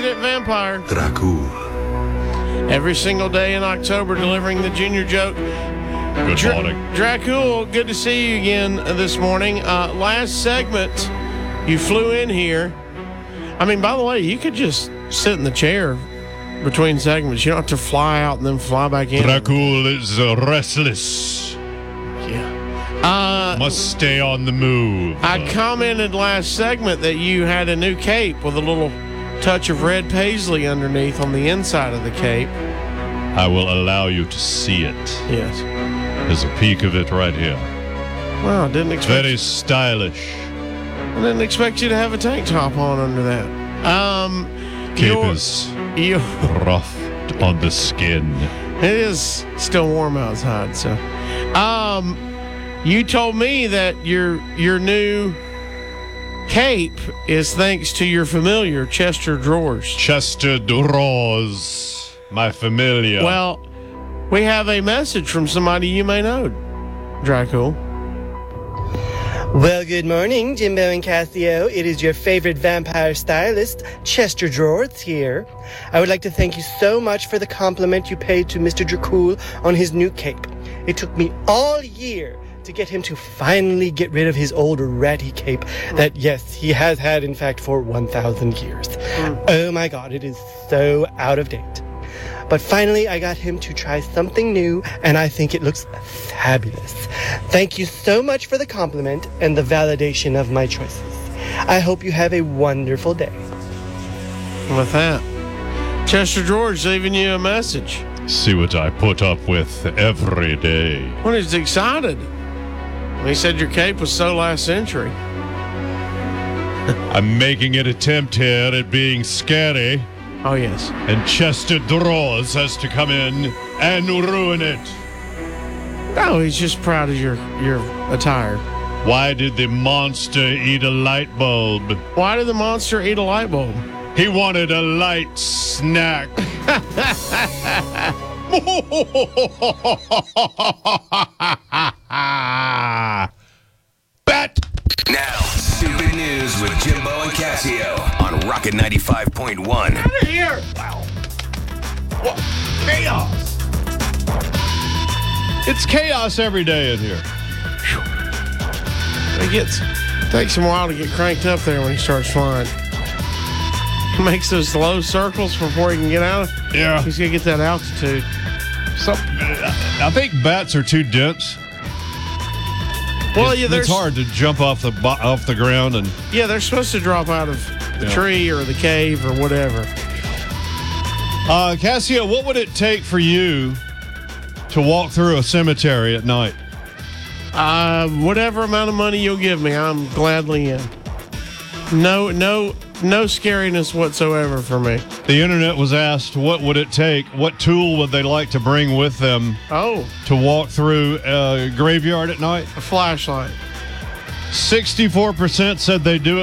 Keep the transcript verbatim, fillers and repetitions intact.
resident vampire. Dracul. Every single day in October, delivering the junior joke. Good Dra- morning. Dracul, good to see you again this morning. Uh, last segment, you flew in here. I mean, by the way, you could just sit in the chair between segments. You don't have to fly out and then fly back in. Dracul is uh, restless. Yeah. Uh, Must stay on the move. I commented last segment that you had a new cape with a little touch of red paisley underneath on the inside of the cape. I will allow you to see it. Yes. There's a peek of it right here. Wow, didn't expect. Very stylish. I didn't expect you to have a tank top on under that. Um, Cape your- is you, rough on the skin. it is still warm outside, so. Um, you told me that your your new cape is thanks to your familiar Chester Drawers. Chester Drawers. My familiar. Well, we have a message from somebody you may know, Dracul. Well, good morning, Jimbo and Cassio. It is your favorite vampire stylist, Chester Drawers here. I would like to thank you so much for the compliment you paid to Mister Dracul on his new cape. It took me all year to get him to finally get rid of his old ratty cape that, yes, he has had, in fact, for one thousand years. Mm. Oh my God, it is so out of date. But finally, I got him to try something new, and I think it looks fabulous. Thank you so much for the compliment and the validation of my choices. I hope you have a wonderful day. With that, Chester George leaving you a message. See what I put up with every day. Well, he's excited. He said your cape was so last century. I'm making an attempt here at being scary. Oh, yes. And Chester Drawers has to come in and ruin it. No, he's just proud of your, your attire. Why did the monster eat a light bulb? Why did the monster eat a light bulb? He wanted a light snack. Bet! Now, stupid news with Jimbo and Cassio on Rocket ninety-five point one. Out of here! Wow. What? Chaos! It's chaos every day in here. It gets takes him a while to get cranked up there when he starts flying. He makes those low circles before he can get out of. Yeah. He's gonna get that altitude. Some, I think bats are too dense. Well, it's, yeah, it's hard to jump off the off the ground and. Yeah, they're supposed to drop out of the yeah. tree or the cave or whatever. Uh, Cassio, what would it take for you to walk through a cemetery at night? Uh, whatever amount of money you'll give me, I'm gladly in. No, no, no scariness whatsoever for me. The internet was asked, what would it take? What tool would they like to bring with them? Oh, to walk through a graveyard at night? A flashlight. sixty-four percent said they do it